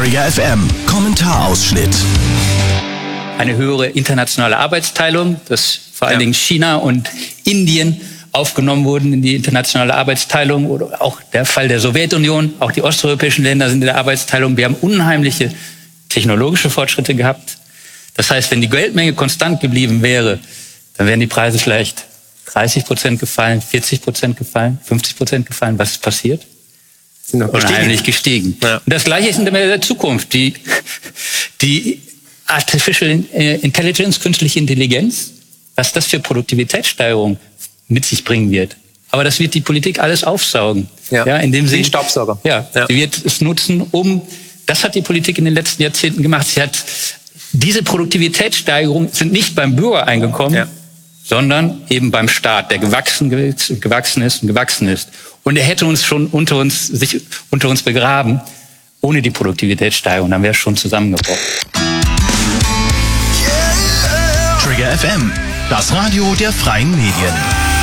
Trigger FM Kommentarausschnitt. Eine höhere internationale Arbeitsteilung, dass vor allen Dingen China und Indien aufgenommen wurden in die internationale Arbeitsteilung, oder auch der Fall der Sowjetunion, auch die osteuropäischen Länder sind in der Arbeitsteilung. Wir haben unheimliche technologische Fortschritte gehabt. Das heißt, wenn die Geldmenge konstant geblieben wäre, dann wären die Preise vielleicht 30% gefallen, 40% gefallen, 50% gefallen. Was ist passiert? Sind noch unheimlich gestiegen. Ja. Und das Gleiche ist in der Zukunft. Die Artificial Intelligence, künstliche Intelligenz, was das für Produktivitätssteigerung mit sich bringen wird. Aber das wird die Politik alles aufsaugen. Ja, indem sie Staubsauger. Sie wird es nutzen, das hat die Politik in den letzten Jahrzehnten gemacht. Diese Produktivitätssteigerungen sind nicht beim Bürger eingekommen, sondern eben beim Staat, der gewachsen ist. Und er hätte uns schon unter uns begraben, ohne die Produktivitätssteigerung. Dann wäre es schon zusammengebrochen. Trigger FM, das Radio der freien Medien.